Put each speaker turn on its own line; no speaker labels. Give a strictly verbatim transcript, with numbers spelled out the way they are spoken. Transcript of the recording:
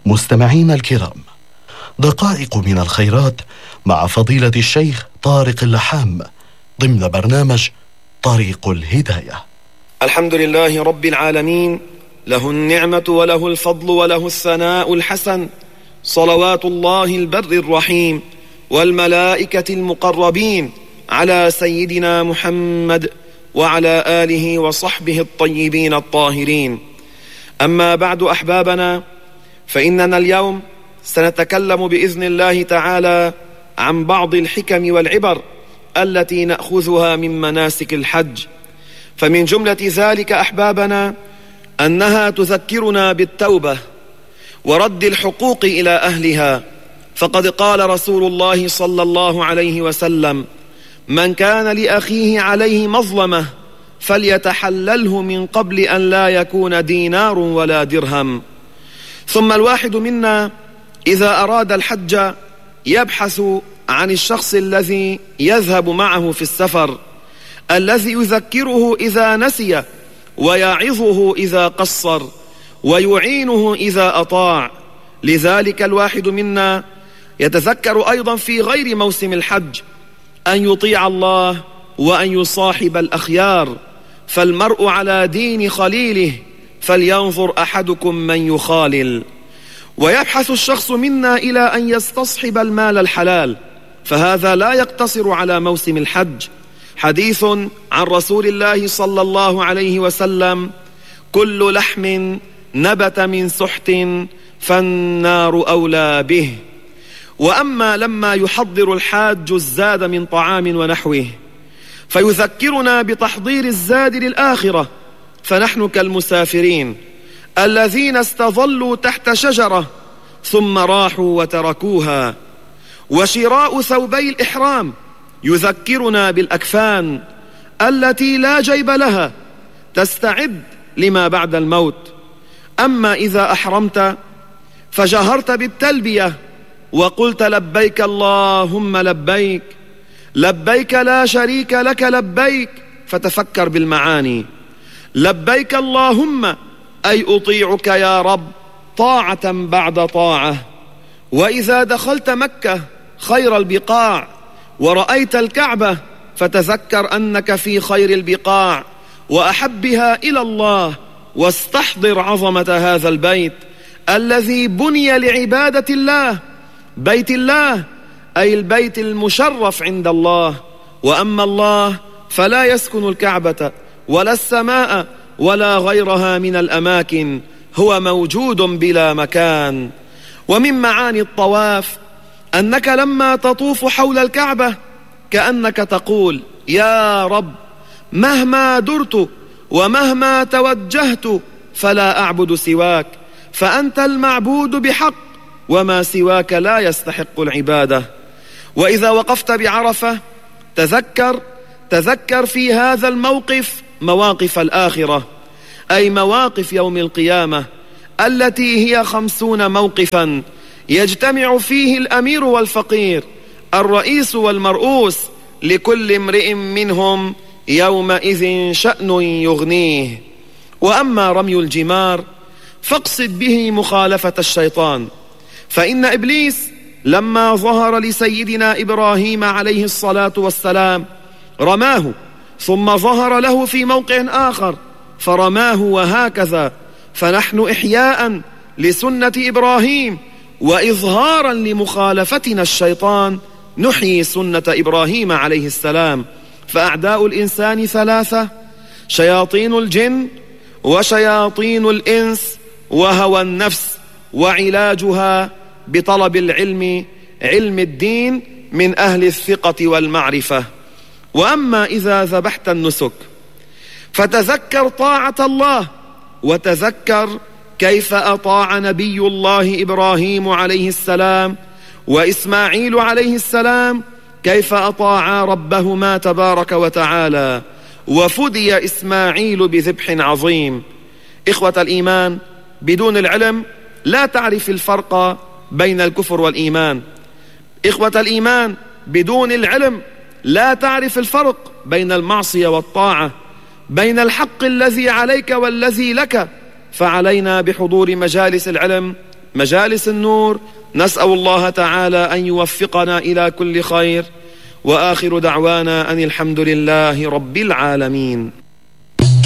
مستمعين الكرام، دقائق من الخيرات مع فضيلة الشيخ طارق اللحام ضمن برنامج طريق الهداية.
الحمد لله رب العالمين، له النعمة وله الفضل وله الثناء الحسن، صلوات الله البر الرحيم والملائكة المقربين على سيدنا محمد وعلى آله وصحبه الطيبين الطاهرين. أما بعد أحبابنا، فإننا اليوم سنتكلم بإذن الله تعالى عن بعض الحكم والعبر التي نأخذها من مناسك الحج. فمن جملة ذلك أحبابنا أنها تذكرنا بالتوبة ورد الحقوق إلى أهلها، فقد قال رسول الله صلى الله عليه وسلم: من كان لأخيه عليه مظلمة فليتحلله من قبل أن لا يكون دينار ولا درهم. ثم الواحد منا إذا أراد الحج يبحث عن الشخص الذي يذهب معه في السفر، الذي يذكره إذا نسي ويعظه إذا قصر ويعينه إذا أطاع. لذلك الواحد منا يتذكر أيضا في غير موسم الحج أن يطيع الله وأن يصاحب الأخيار، فالمرء على دين خليله فلينظر أحدكم من يخالل. ويبحث الشخص منا إلى أن يستصحب المال الحلال، فهذا لا يقتصر على موسم الحج. حديث عن رسول الله صلى الله عليه وسلم: كل لحم نبت من سحت فالنار أولى به. وأما لما يحضر الحاج الزاد من طعام ونحوه فيذكرنا بتحضير الزاد للآخرة، فنحن كالمسافرين الذين استظلوا تحت شجرة ثم راحوا وتركوها. وشراء ثوبي الإحرام يذكرنا بالأكفان التي لا جيب لها، تستعد لما بعد الموت. أما إذا أحرمت فجهرت بالتلبية وقلت: لبيك اللهم لبيك، لبيك لا شريك لك لبيك، فتفكر بالمعاني. لبيك اللهم أي أطيعك يا رب طاعة بعد طاعة. وإذا دخلت مكة خير البقاع ورأيت الكعبة فتذكر أنك في خير البقاع وأحبها إلى الله، واستحضر عظمة هذا البيت الذي بني لعبادة الله، بيت الله أي البيت المشرف عند الله. وأما الله فلا يسكن الكعبة ولا السماء ولا غيرها من الأماكن، هو موجود بلا مكان. ومن معاني الطواف أنك لما تطوف حول الكعبة كأنك تقول: يا رب مهما درت ومهما توجهت فلا أعبد سواك، فأنت المعبود بحق وما سواك لا يستحق العبادة. وإذا وقفت بعرفة تذكر تذكر في هذا الموقف مواقف الآخرة، أي مواقف يوم القيامة التي هي خمسون موقفا يجتمع فيه الأمير والفقير، الرئيس والمرؤوس، لكل امرئ منهم يومئذ شأن يغنيه. وأما رمي الجمار فاقصد به مخالفة الشيطان، فإن إبليس لما ظهر لسيدنا إبراهيم عليه الصلاة والسلام رماه، ثم ظهر له في موقع آخر فرماه، وهكذا. فنحن إحياء لسنة إبراهيم وإظهارا لمخالفتنا الشيطان نحيي سنة إبراهيم عليه السلام. فأعداء الإنسان ثلاثة: شياطين الجن وشياطين الإنس وهوى النفس، وعلاجها بطلب العلم، علم الدين، من أهل الثقة والمعرفة. وأما إذا ذبحت النسك فتذكر طاعة الله، وتذكر كيف أطاع نبي الله إبراهيم عليه السلام وإسماعيل عليه السلام، كيف أطاعا ربهما تبارك وتعالى، وفدي إسماعيل بذبح عظيم. إخوة الإيمان، بدون العلم لا تعرف الفرق بين الكفر والإيمان. إخوة الإيمان، بدون العلم لا تعرف الفرق بين المعصية والطاعة، بين الحق الذي عليك والذي لك. فعلينا بحضور مجالس العلم مجالس النور. نسأل الله تعالى أن يوفقنا إلى كل خير، وآخر دعوانا أن الحمد لله رب العالمين.